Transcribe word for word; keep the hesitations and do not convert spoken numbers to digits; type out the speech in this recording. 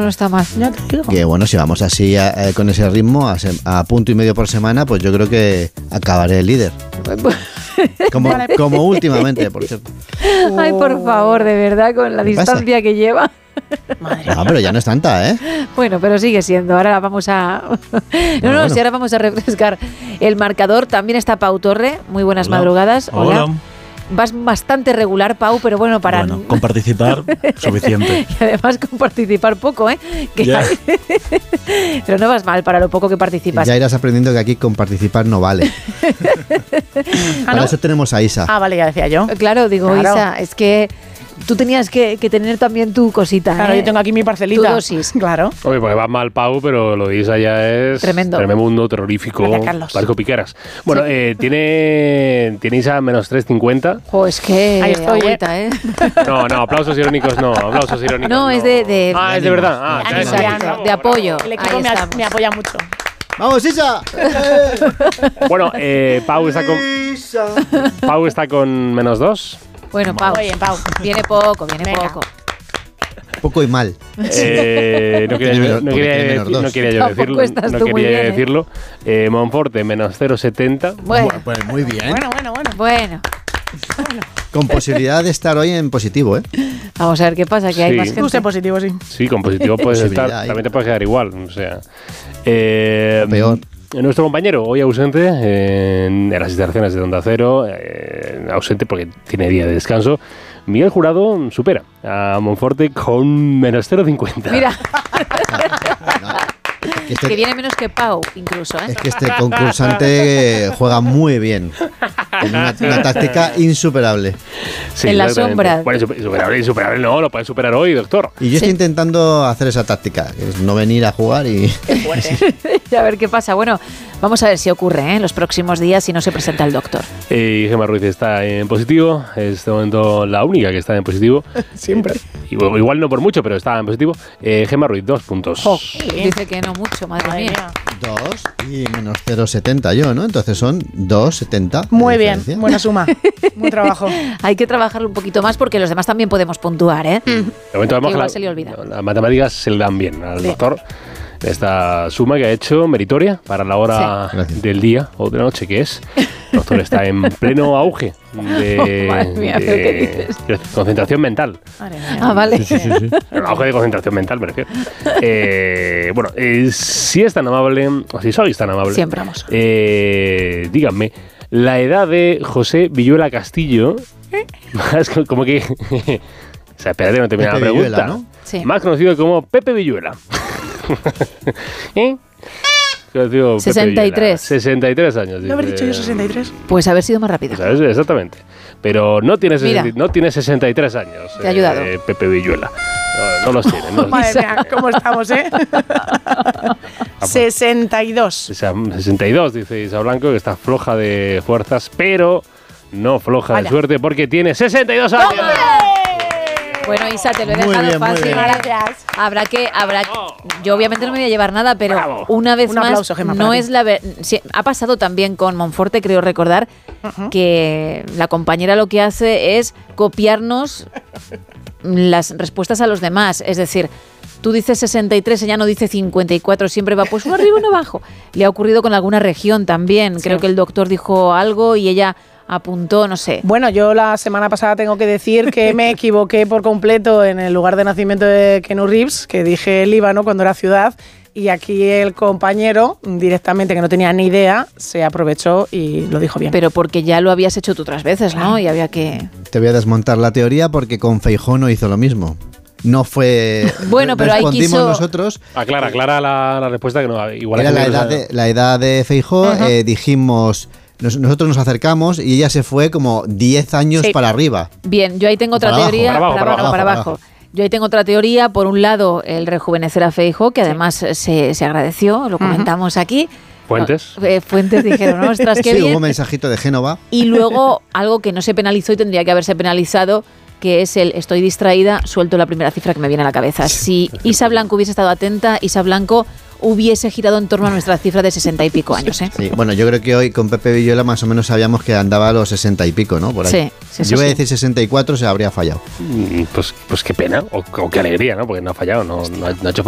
está mal. Ya te digo. Que bueno, si vamos así a, a, con ese ritmo, a, a punto y medio por semana, pues yo creo que acabaré el líder. Como, como últimamente, por cierto. Ay, por favor, de verdad, con la distancia pasa? que lleva. Madre no, pero ya no es tanta, ¿eh? Bueno, pero sigue siendo. Ahora vamos a... No, no, no, bueno. si ahora vamos a refrescar el marcador. También está Pau Torre. Muy buenas Hola. madrugadas. Hola. Hola. Vas bastante regular, Pau, pero bueno, para... Bueno, con participar, suficiente. Y además con participar poco, ¿eh? Que Ya. Pero no vas mal para lo poco que participas. Ya irás aprendiendo que aquí con participar no vale. ¿Ah, Para no? eso tenemos a Isa. Ah, vale, ya decía yo. Claro, digo, Claro. Isa, es que tú tenías que, que tener también tu cosita, Claro, ¿eh? yo tengo aquí mi parcelita. Tu dosis. Claro. Oye, pues va mal Pau, pero lo de Isa ya es Tremendo. tremendo, terrorífico, Gracias, Carlos. barco piqueras. Bueno, Sí. eh, tiene, tiene Isa menos tres cincuenta. Jo, es que Ahí estoy, agüita, ¿eh? No, no, aplausos irónicos no, aplausos irónicos No, es de- de- Ah, es de verdad. Ah, Ánimo, claro. Exacto, ánimo. de apoyo. El equipo Ahí me, estamos. me apoya mucho. ¡Vamos, Isa! Bueno, eh, Pau está con Isa. Pau está con menos dos. Bueno, Pau, Muy bien, Pau. viene poco, viene Venga. poco. Poco y mal. Eh, no, quería, Tiene menos- no, porque quería, tiene menos decir- dos. no quería yo Tampoco decirlo. estás No tú muy quería bien, ¿eh? decirlo. Eh, Monforte menos cero coma setenta. Bueno, Pues muy bien. Bueno, bueno, bueno. bueno. Con posibilidad de estar hoy en positivo, ¿eh? Vamos a ver qué pasa, que hay Sí. más Tú gente. sé positivo, sí. Sí, con positivo puedes Posibilidad estar. hay. También te puedes quedar igual. O sea. Eh, Peor. Nuestro compañero, hoy ausente en, en las instalaciones de Onda Cero, eh, ausente porque tiene día de descanso, Miguel Jurado supera a Monforte con menos cero coma cincuenta. Mira, Que este- que viene menos que Pau, incluso, ¿eh? Es que este concursante juega muy bien. Con una, una táctica insuperable. Sí, en la exactamente. sombra. Bueno, insuper- insuperable, insuperable no, lo pueden superar hoy, doctor. Y yo estoy intentando hacer esa táctica, que es no venir a jugar y... Y a ver qué pasa. Bueno, vamos a ver si ocurre, ¿eh? En los próximos días si no se presenta el doctor. Eh, y Gemma Ruiz está en positivo, es este momento la única que está en positivo. Siempre. Igual, igual no por mucho, pero está en positivo. Eh, Gemma Ruiz, dos puntos. Jo, dice que no mucho, madre, Madre mía. mía. dos y menos cero coma setenta yo, ¿no? Entonces son dos coma setenta. Muy de bien, diferencia. buena suma. Buen trabajo. Hay que trabajarlo un poquito más porque los demás también podemos puntuar, ¿eh? De momento vemos Que que igual la- se le olvida. las matemáticas se le dan bien al Sí. doctor. Esta suma que ha hecho meritoria para la hora Sí. Gracias. del día o de la noche que es. El doctor está en pleno auge de, Oh, madre mía, ¿pero qué dices? de concentración mental. Madre mía. Ah, vale. El auge de concentración mental, me refiero. Eh, bueno, eh, si es tan amable, o si sois tan amable, Siempre vamos. eh, díganme, la edad de José Villuela Castillo, es co- como que... O sea, espérate, no termina la Pepe pregunta. Villuela, ¿no? Sí. Más conocido como Pepe Villuela. ¿Eh? Conocido Pepe sesenta y tres. Villuela. sesenta y tres años. ¿No habré dice. dicho yo sesenta y tres? Pues haber sido más rápida. ¿Sabes? Exactamente. Pero no tiene, Mira. sesenta no tiene sesenta y tres años. Te ha ayudado. eh, Pepe Villuela. No, no los tiene. No. Madre mía, ¿cómo estamos, eh? sesenta y dos. sesenta y dos, dice Isa Blanco, que está floja de fuerzas, pero no floja Vaya. de suerte porque tiene sesenta y dos años. Bueno, Isa, te lo he Muy dejado bien, muy fácil. bien. Gracias. Habrá que, habrá yo obviamente no me voy a llevar nada, pero Bravo. una vez Un más aplauso, Gemma, no para es ti. la ver- sí, ha pasado también con Monforte, creo recordar, que la compañera lo que hace es copiarnos las respuestas a los demás, es decir, tú dices sesenta y tres, ella no dice cincuenta y cuatro, siempre va pues uno arriba, uno abajo. Le ha ocurrido con alguna región también, Sí. creo que el doctor dijo algo y ella apuntó, no sé. Bueno, yo la semana pasada tengo que decir que me equivoqué por completo en el lugar de nacimiento de Keanu Reeves, que dije Líbano cuando era ciudad, y aquí el compañero, directamente, que no tenía ni idea, se aprovechó y lo dijo bien. Pero porque ya lo habías hecho tú otras veces, ¿no? Y había que... Te voy a desmontar la teoría porque con Feijóo no hizo lo mismo. No fue... Bueno, pero ahí respondimos quiso- nosotros. Aclara, aclara la, la respuesta que no. Igual Era hay la gente que edad no de, sabe. la edad de Feijóo, Ajá. eh, dijimos... nos- nosotros nos acercamos y ella se fue como diez años Sí. para arriba. Bien, yo ahí tengo otra Para abajo, teoría. para abajo, para abajo, para para abajo. abajo. Yo ahí tengo otra teoría. Por un lado, el rejuvenecer a Feijóo, que además se, se agradeció, lo comentamos aquí. ¿Fuentes? No, eh, fuentes dijeron, ostras, qué Sí, bien. hubo un mensajito de Génova. Y luego algo que no se penalizó y tendría que haberse penalizado, que es el estoy distraída, suelto la primera cifra que me viene a la cabeza. Si Isa Blanco hubiese estado atenta, Isa Blanco hubiese girado en torno a nuestra cifra de sesenta y pico años, ¿eh? Sí, bueno, yo creo que hoy con Pepe Villuela más o menos sabíamos que andaba a los sesenta y pico, ¿no? Por ahí. Sí, sí, eso yo iba a sí. decir sesenta y cuatro, se habría fallado. Mm, Pues, pues qué pena, o, o qué alegría, ¿no? Porque no ha fallado, no, no ha, no ha hecho falta.